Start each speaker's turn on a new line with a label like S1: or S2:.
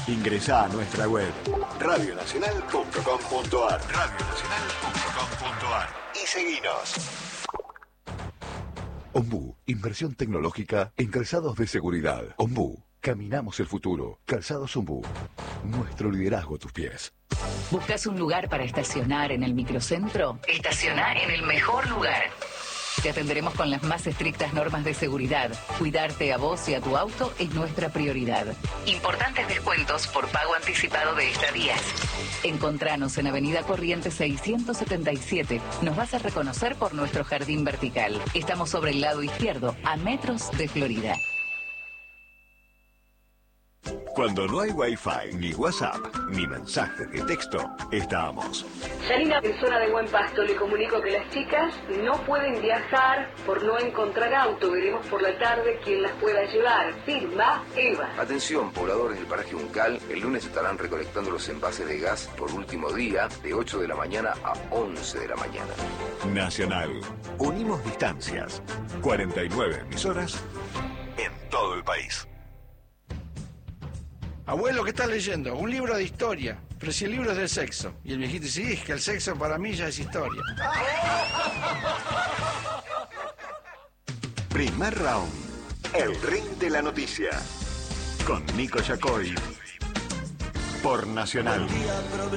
S1: Ingresá a nuestra web radionacional.com.ar y seguinos. Ombú, inversión tecnológica en calzados de seguridad. Ombú, caminamos el futuro. Calzados Ombú, nuestro liderazgo a tus pies.
S2: ¿Buscas un lugar para estacionar en el microcentro? Estaciona en el mejor lugar. Te atenderemos con las más estrictas normas de seguridad. Cuidarte a vos y a tu auto es nuestra prioridad. Importantes descuentos por pago anticipado de estadías. Encontranos en Avenida Corrientes 677. Nos vas a reconocer por nuestro jardín vertical. Estamos sobre el lado izquierdo, a metros de Florida.
S1: Cuando no hay Wi-Fi, ni WhatsApp, ni mensajes de texto, estamos.
S3: Yanina, en zona de Buen Pasto, le comunico que las chicas no pueden viajar por no encontrar auto. Veremos por la tarde quién las pueda llevar. Firma Eva.
S4: Atención, pobladores del paraje Uncal, el lunes estarán recolectando los envases de gas por último día, de 8 de la mañana a 11 de la mañana.
S1: Nacional. Unimos distancias. 49 emisoras en todo el país.
S5: Abuelo, ¿qué estás leyendo? Un libro de historia. Pero si el libro es del sexo. Y el viejito dice, sí, es que el sexo para mí ya es historia.
S1: Primer round. El ring de la noticia. Con Nico Yacoy. Por Nacional.